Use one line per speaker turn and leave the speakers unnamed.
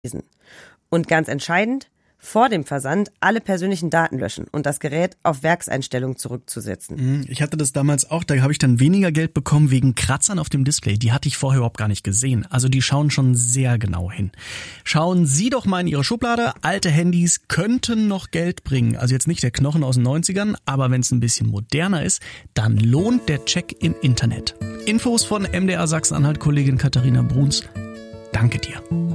Und ganz entscheidend, vor dem Versand alle persönlichen Daten löschen und das Gerät auf Werkseinstellungen zurückzusetzen.
Ich hatte das damals auch, da habe ich dann weniger Geld bekommen wegen Kratzern auf dem Display. Die hatte ich vorher überhaupt gar nicht gesehen. Also die schauen schon sehr genau hin. Schauen Sie doch mal in Ihre Schublade. Alte Handys könnten noch Geld bringen. Also jetzt nicht der Knochen aus den 90ern, aber wenn es ein bisschen moderner ist, dann lohnt der Check im Internet. Infos von MDR Sachsen-Anhalt-Kollegin Katharina Bruns. Danke dir.